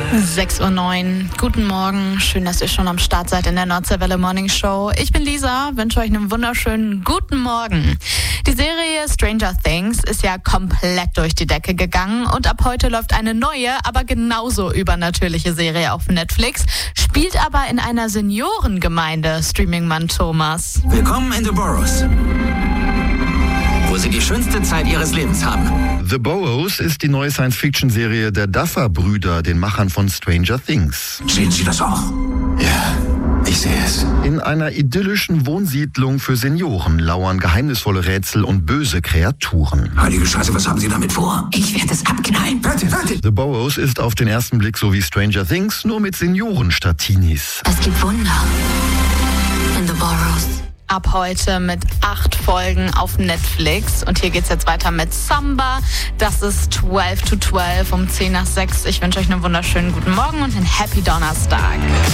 6:09 Uhr. Guten Morgen. Schön, dass ihr schon am Start seid in der Nordseewelle Morning Show. Ich bin Lisa, wünsche euch einen wunderschönen guten Morgen. Die Serie Stranger Things ist ja komplett durch die Decke gegangen und ab heute läuft eine neue, aber genauso übernatürliche Serie auf Netflix, spielt aber in einer Seniorengemeinde, Streamingmann Thomas. Willkommen in The Burrows, wo Sie die schönste Zeit Ihres Lebens haben. The Burrows ist die neue Science-Fiction-Serie der Duffer-Brüder, den Machern von Stranger Things. Sehen Sie das auch? Ja, ich sehe es. In einer idyllischen Wohnsiedlung für Senioren lauern geheimnisvolle Rätsel und böse Kreaturen. Heilige Scheiße, was haben Sie damit vor? Ich werde es abknallen. Warte. The Burrows ist auf den ersten Blick so wie Stranger Things, nur mit Senioren statt Teenies. Es gibt Wunder in The Burrows. Ab heute mit 8 Folgen auf Netflix. Und hier geht's jetzt weiter mit Samba. Das ist 12 to 12 um 10 nach 6. Ich wünsche euch einen wunderschönen guten Morgen und einen Happy Donnerstag.